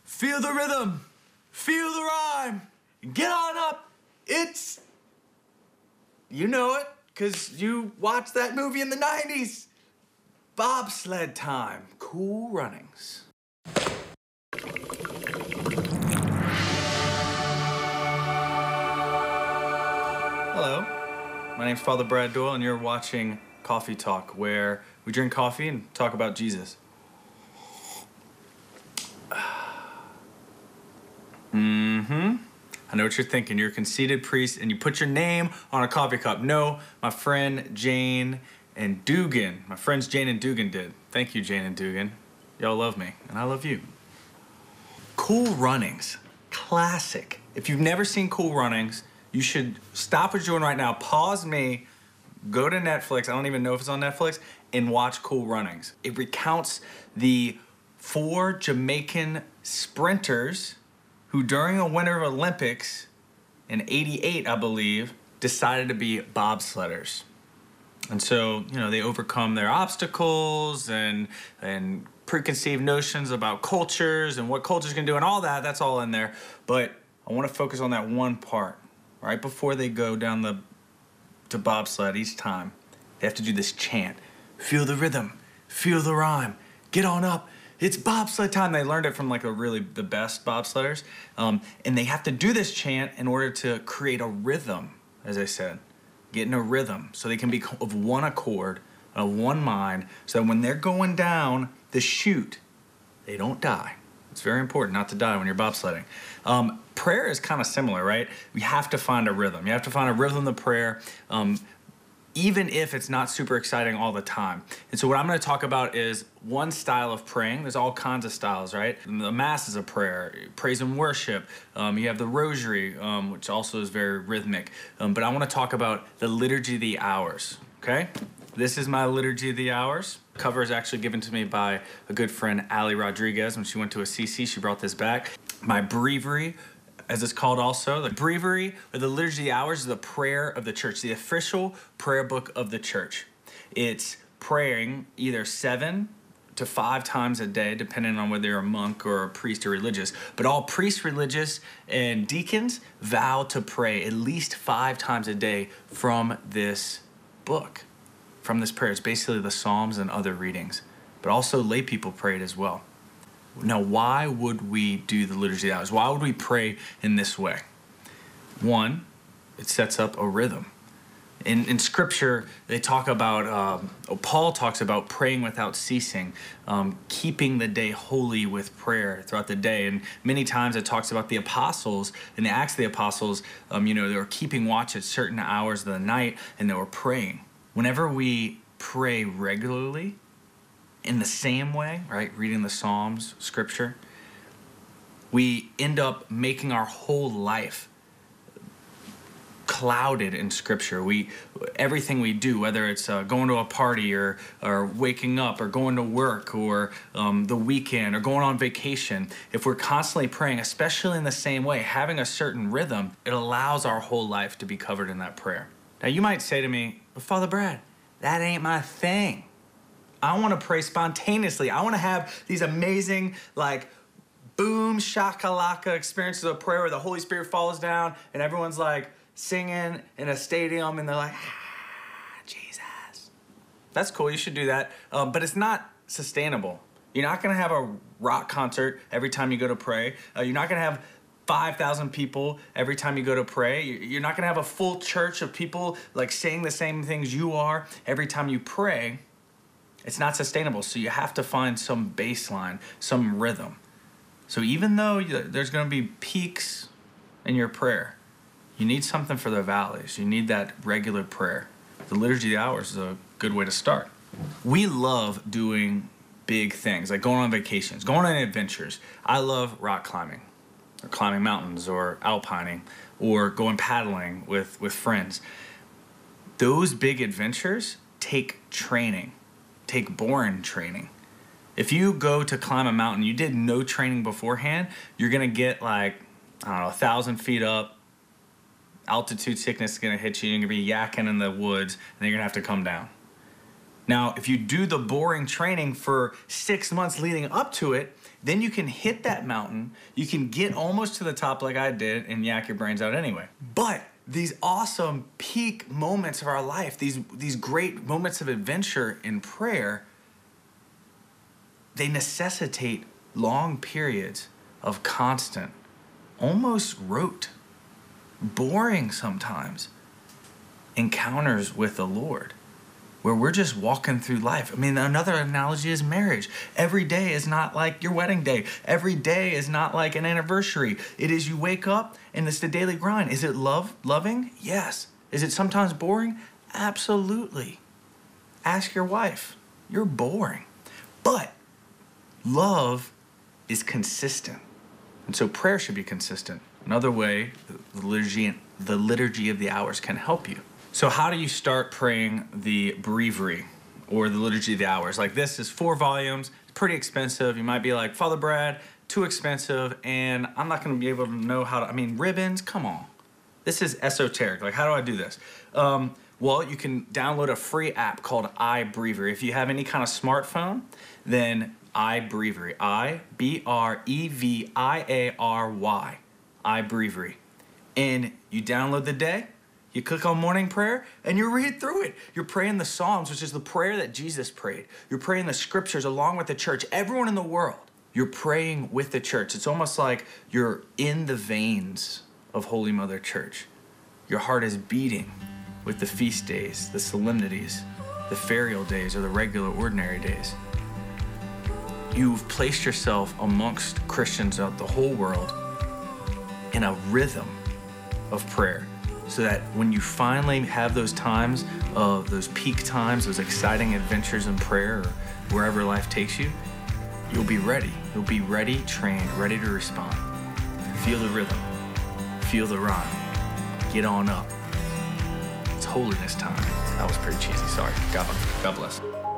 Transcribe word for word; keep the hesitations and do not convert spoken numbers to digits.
Feel the rhythm, feel the rhyme, get on up. It's, you know it, because you watched that movie in the nineties. Bobsled time, Cool Runnings. Hello, my name's Father Brad Doyle, and you're watching Coffee Talk, where we drink coffee and talk about Jesus. Mm-hmm. I know what you're thinking. You're a conceited priest, and you put your name on a coffee cup. No, my friend Jane and Dugan. My friends Jane and Dugan did. Thank you, Jane and Dugan. Y'all love me, and I love you. Cool Runnings. Classic. If you've never seen Cool Runnings, you should stop what you're doing right now. Pause me. Go to Netflix. I don't even know if it's on Netflix. And watch Cool Runnings. It recounts the four Jamaican sprinters who during the Winter Olympics in eighty-eight, I believe, decided to be bobsledders. And so, you know, they overcome their obstacles and and preconceived notions about cultures and what cultures can do and all that. That's all in there. But I want to focus on that one part. Right before they go down the to bobsled each time, they have to do this chant. Feel the rhythm, feel the rhyme, get on up. It's bobsled time. They learned it from like a really the best bobsledders. Um, and they have to do this chant in order to create a rhythm, as I said. Get in a rhythm so they can be of one accord, of one mind, so that when they're going down the chute, they don't die. It's very important not to die when you're bobsledding. Um, prayer is kind of similar, right? We have to find a rhythm. You have to find a rhythm of prayer. Um, even if it's not super exciting all the time. And so what I'm going to talk about is one style of praying. There's all kinds of styles, right? The Mass is a prayer, praise and worship. Um, you have the Rosary, um, which also is very rhythmic. Um, but I want to talk about the Liturgy of the Hours, okay? This is my Liturgy of the Hours. Cover is actually given to me by a good friend, Ali Rodriguez. When she went to a C C, she brought this back. My Breviary, as it's called also. The Breviary, or the Liturgy of the Hours, is the prayer of the church, the official prayer book of the church. It's praying either seven to five times a day, depending on whether you're a monk or a priest or religious. But all priests, religious, and deacons vow to pray at least five times a day from this book, from this prayer. It's basically the Psalms and other readings. But also lay people pray it as well. Now, why would we do the Liturgy of the Hours? Why would we pray in this way? One, it sets up a rhythm. In, in Scripture, they talk about, um, oh, Paul talks about praying without ceasing, um, keeping the day holy with prayer throughout the day. And many times it talks about the apostles, in the Acts of the Apostles, um, you know, they were keeping watch at certain hours of the night and they were praying. Whenever we pray regularly, in the same way, right, reading the Psalms, Scripture, we end up making our whole life clouded in Scripture. We, everything we do, whether it's uh, going to a party or, or waking up or going to work or um, the weekend or going on vacation, if we're constantly praying, especially in the same way, having a certain rhythm, it allows our whole life to be covered in that prayer. Now, you might say to me, but Father Brad, that ain't my thing. I want to pray spontaneously. I want to have these amazing, like, boom, shakalaka experiences of prayer where the Holy Spirit falls down and everyone's, like, singing in a stadium and they're like, ah, Jesus. That's cool. You should do that. Um, but it's not sustainable. You're not going to have a rock concert every time you go to pray. Uh, you're not going to have five thousand people every time you go to pray. You're not going to have a full church of people, like, saying the same things you are every time you pray. It's not sustainable, so you have to find some baseline, some rhythm. So even though there's going to be peaks in your prayer, you need something for the valleys. You need that regular prayer. The Liturgy of the Hours is a good way to start. We love doing big things, like going on vacations, going on adventures. I love rock climbing, or climbing mountains, or alpining, or going paddling with, with friends. Those big adventures take training. Take boring training. If you go to climb a mountain, you did no training beforehand, you're gonna get like, I don't know, a thousand feet up, altitude sickness is gonna hit you, you're gonna be yakking in the woods, and then you're gonna have to come down. Now, if you do the boring training for six months leading up to it, then you can hit that mountain. You can get almost to the top like I did and yak your brains out anyway. But these awesome peak moments of our life, these, these great moments of adventure in prayer, they necessitate long periods of constant, almost rote, boring sometimes, encounters with the Lord, where we're just walking through life. I mean, another analogy is marriage. Every day is not like your wedding day. Every day is not like an anniversary. It is you wake up and it's the daily grind. Is it love, loving? Yes. Is it sometimes boring? Absolutely. Ask your wife. You're boring. But love is consistent. And so prayer should be consistent. Another way the liturgy, the liturgy of the hours can help you. So how do you start praying the breviary or the liturgy of the hours? Like, this is four volumes, it's pretty expensive. You might be like, Father Brad, too expensive, and I'm not gonna be able to know how to, I mean, ribbons, come on. This is esoteric, like how do I do this? Um, well, you can download a free app called iBreviary. If you have any kind of smartphone, then iBreviary, I B R E V I A R Y, iBreviary. And you download the day, you click on morning prayer, and you read through it. You're praying the Psalms, which is the prayer that Jesus prayed. You're praying the scriptures along with the church, everyone in the world. You're praying with the church. It's almost like you're in the veins of Holy Mother Church. Your heart is beating with the feast days, the solemnities, the ferial days, or the regular ordinary days. You've placed yourself amongst Christians throughout the whole world in a rhythm of prayer, so that when you finally have those times of those peak times, those exciting adventures in prayer or wherever life takes you, you'll be ready. You'll be ready, trained, ready to respond. Feel the rhythm, feel the rhyme, get on up. It's holiness time. That was pretty cheesy, sorry. God, God bless.